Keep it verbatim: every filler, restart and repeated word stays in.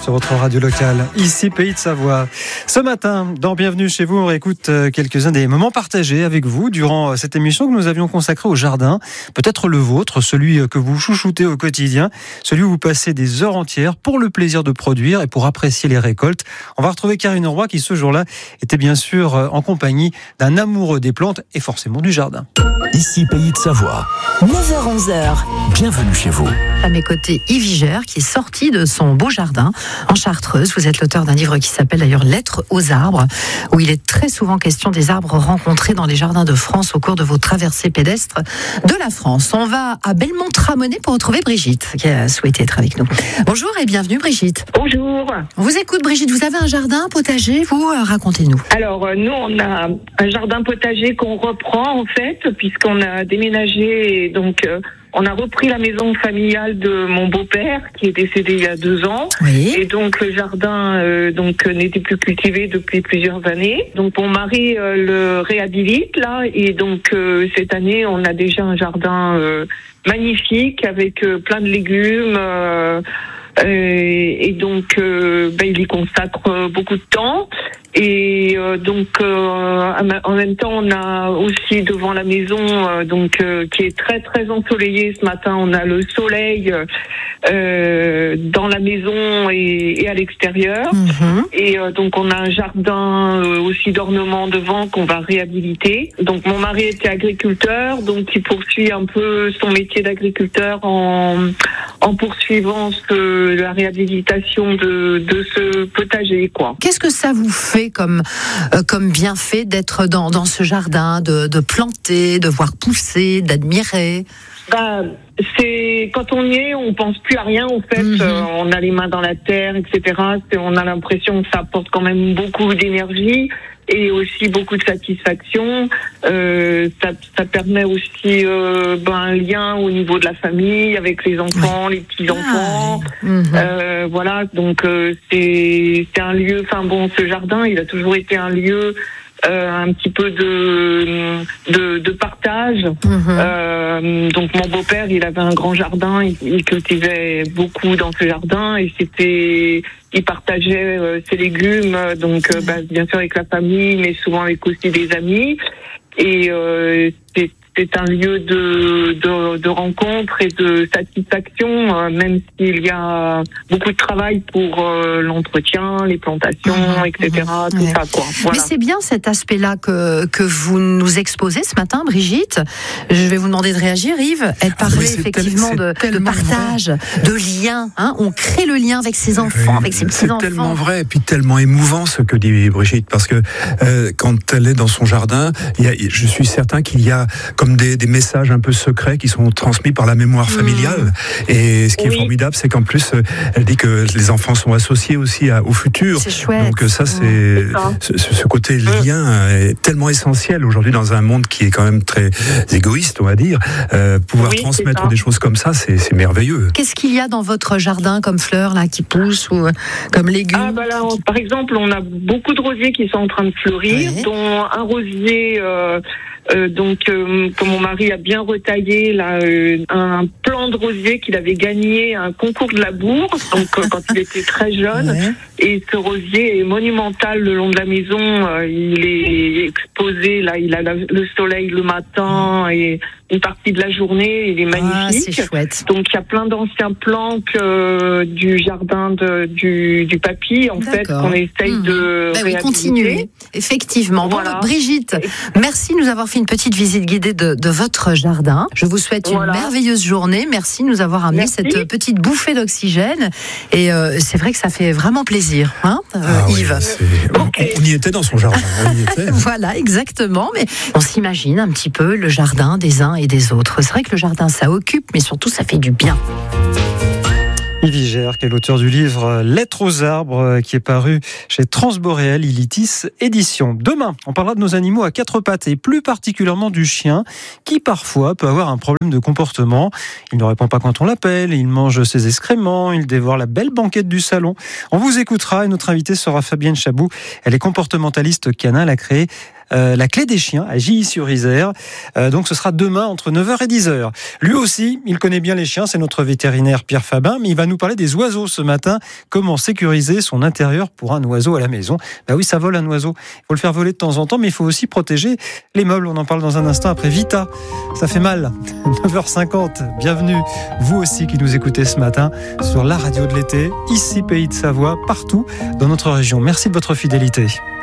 sur votre radio locale, ici Pays de Savoie. Ce matin, dans Bienvenue chez vous, on réécoute quelques-uns des moments partagés avec vous durant cette émission que nous avions consacrée au jardin. Peut-être le vôtre, celui que vous chouchoutez au quotidien, celui où vous passez des heures entières pour le plaisir de produire et pour apprécier les récoltes. On va retrouver Karine Roy qui, ce jour-là, était bien sûr en compagnie d'un amoureux des plantes et forcément du jardin. Ici Pays de Savoie. neuf heures onze heures. Bienvenue chez vous. À mes côtés, Yves Vigère, qui est sorti de son beau jardin en Chartreuse. Vous êtes l'auteur d'un livre qui s'appelle d'ailleurs Lettres aux arbres, où il est très souvent question des arbres rencontrés dans les jardins de France au cours de vos traversées pédestres de la France. On va à Belmont-Tramonnais pour retrouver Brigitte, qui a souhaité être avec nous. Bonjour et bienvenue Brigitte. Bonjour. On vous écoute Brigitte, vous avez un jardin, un potager, vous euh, racontez-nous. Alors euh, nous on a un jardin potager qu'on reprend en fait, puisqu'on a déménagé et donc euh, on a repris la maison familiale de mon beau-père qui est décédé il y a deux ans. Oui. Et donc le jardin euh, donc n'était plus cultivé depuis plusieurs années. Donc mon mari euh, le réhabilite là et donc euh, cette année on a déjà un jardin euh, magnifique avec euh, plein de légumes. Euh, et, et donc euh, ben, il y consacre beaucoup de temps. Et euh, donc euh, en même temps on a aussi devant la maison euh, donc euh, qui est très très ensoleillée ce matin, on a le soleil euh, dans la maison et, et à l'extérieur. Mmh. Et euh, donc on a un jardin euh, aussi d'ornement devant qu'on va réhabiliter. Donc mon mari était agriculteur, donc il poursuit un peu son métier d'agriculteur en en poursuivant ce, la réhabilitation de de ce potager quoi. Qu'est-ce que ça vous fait comme euh, comme bienfait d'être dans dans ce jardin, de de planter, de voir pousser, d'admirer? Bah, c'est quand on y est, on pense plus à rien en fait. Mm-hmm. Euh, on a les mains dans la terre, et cetera. C'est, on a l'impression que ça apporte quand même beaucoup d'énergie et aussi beaucoup de satisfaction. Euh, ça, ça permet aussi euh, ben, un lien au niveau de la famille avec les enfants, oui. les petits enfants. Ah, oui. mm-hmm. euh, voilà, donc euh, c'est c'est un lieu. Enfin bon, ce jardin, il a toujours été un lieu. Euh, un petit peu de de, de partage. Mmh. Euh, donc mon beau-père, il avait un grand jardin, il, il cultivait beaucoup dans ce jardin et c'était, il partageait euh, ses légumes, donc euh, bah, bien sûr avec la famille, mais souvent avec aussi des amis. Et euh, c'est C'est un lieu de, de, de rencontre et de satisfaction, euh, même s'il y a beaucoup de travail pour euh, l'entretien, les plantations, mmh, et cetera. Mmh, tout ouais. ça, quoi. Voilà. Mais c'est bien cet aspect-là que, que vous nous exposez ce matin, Brigitte. Je vais vous demander de réagir, Yves. Elle parlait ah oui, effectivement tel, de, de partage, vrai. de lien. Hein. On crée le lien avec ses enfants, oui, avec ses petits-enfants. C'est tellement vrai et puis tellement émouvant ce que dit Brigitte, parce que euh, quand elle est dans son jardin, il y a, je suis certain qu'il y a comme Des, des messages un peu secrets qui sont transmis par la mémoire familiale. Mmh. Et ce qui oui. est formidable, c'est qu'en plus, elle dit que les enfants sont associés aussi à, au futur. C'est chouette. Donc ça, c'est, mmh. c'est ce, ce côté lien est tellement essentiel aujourd'hui dans un monde qui est quand même très égoïste, on va dire. Euh, pouvoir oui, transmettre des choses comme ça, c'est, c'est merveilleux. Qu'est-ce qu'il y a dans votre jardin comme fleurs là qui poussent ou comme légumes? Ah bah là, on, par exemple, on a beaucoup de rosiers qui sont en train de fleurir, oui. dont un rosier. Euh, Euh, donc, euh, que mon mari a bien retaillé là, euh, un plan de rosier qu'il avait gagné un concours de la bourse, donc euh, quand il était très jeune. Ouais. Et ce rosier est monumental le long de la maison. Euh, il est exposé là, il a la, le soleil le matin et une partie de la journée. Il est magnifique. Ah, c'est chouette. Donc il y a plein d'anciens plans que, du jardin de, du, du papy en D'accord. fait qu'on essaye mmh. de bah réhabiliter. Oui, continuer. Effectivement. Voilà. Bon, Brigitte, merci de nous avoir fait une petite visite guidée de, de votre jardin. Je vous souhaite voilà. une merveilleuse journée. Merci de nous avoir amené merci. cette petite bouffée d'oxygène. Et euh, c'est vrai que ça fait vraiment plaisir, hein, euh, ah Yves. Oui, okay. on, on y était dans son jardin. On y était. Voilà, exactement. Mais on s'imagine un petit peu le jardin des uns et des autres. C'est vrai que le jardin, ça occupe, mais surtout, ça fait du bien. Yves Vigère, qui est l'auteur du livre Lettres aux arbres, qui est paru chez Transboréal Ilitis Éditions. Demain, on parlera de nos animaux à quatre pattes et plus particulièrement du chien, qui parfois peut avoir un problème de comportement. Il ne répond pas quand on l'appelle, il mange ses excréments, il dévore la belle banquette du salon. On vous écoutera et notre invitée sera Fabienne Chabou. Elle est comportementaliste canin, elle a créé euh, la clé des chiens à Gilly-sur-Isère. Euh, donc ce sera demain entre neuf heures et dix heures. Lui aussi, il connaît bien les chiens, c'est notre vétérinaire Pierre Fabin, mais il va nous parler des oiseaux ce matin. Comment sécuriser son intérieur pour un oiseau à la maison? Bah oui, ça vole un oiseau. Il faut le faire voler de temps en temps, mais il faut aussi protéger les meubles. On en parle dans un instant après Vita. Ça fait mal. neuf heures cinquante. Bienvenue, vous aussi qui nous écoutez ce matin sur la radio de l'été, ici Pays de Savoie, partout dans notre région. Merci de votre fidélité.